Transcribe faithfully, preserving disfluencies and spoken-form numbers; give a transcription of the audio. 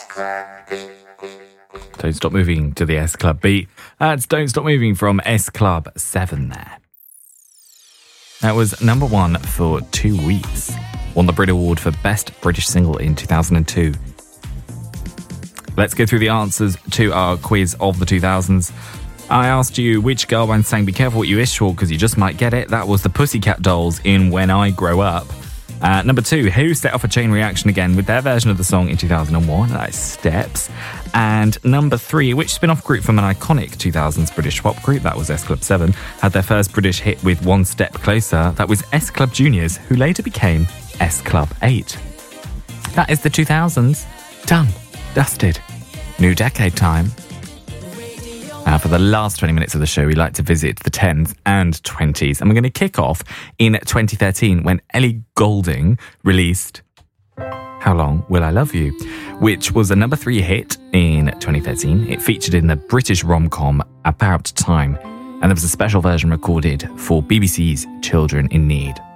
Don't Stop Moving to the S Club beat. That's Don't Stop Moving from S Club seven there. That was number one for two weeks. Won the Brit Award for Best British Single in two thousand two. Let's go through the answers to our quiz of the two thousands. I asked you which girl band sang Be Careful What You Wish For because you just might get it. That was the Pussycat Dolls in When I Grow Up. Uh, number two, who set off a chain reaction again with their version of the song in two thousand one? That is Steps. And number three, which spin-off group from an iconic two thousands British pop group, that was S Club seven, had their first British hit with One Step Closer? That was S Club Juniors, who later became S Club eight. That is the two thousands. Done. Dusted. New decade time. Uh, for the last twenty minutes of the show, we like to visit the tens and twenties. And we're going to kick off in twenty thirteen when Ellie Goulding released How Long Will I Love You, which was a number three hit in twenty thirteen. It featured in the British rom-com About Time, and there was a special version recorded for B B C's Children in Need.